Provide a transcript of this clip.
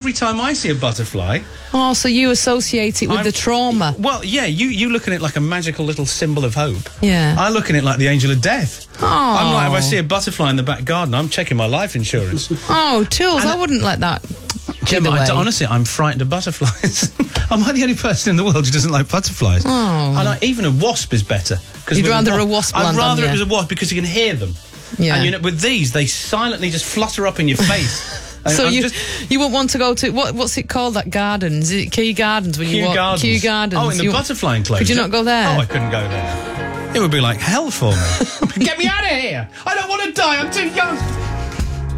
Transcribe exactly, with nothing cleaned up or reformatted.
every time I see a butterfly... Oh, so you associate it with I'm, the trauma. Well, yeah, you, you look at it like a magical little symbol of hope. Yeah. I look at it like the angel of death. Oh. I'm like, if I see a butterfly in the back garden, I'm checking my life insurance. Oh, Tools, And I wouldn't let that Jim, get I, away. honestly, I'm frightened of butterflies. Am I the only person in the world who doesn't like butterflies? Oh. And I, even a wasp is better. You'd with rather a wasp I'd land rather on it you. was a wasp because you can hear them. Yeah. And you know, with these, they silently just flutter up in your face. And So I'm you just, you wouldn't want to go to what what's it called, that gardens? Is it Kew Gardens when you Kew walk Gardens. Kew Gardens? Oh, in the You- butterfly enclosure. Could you not go there? Oh, I couldn't go there. It would be like hell for me. Get me out of here! I don't want to die. I'm too young.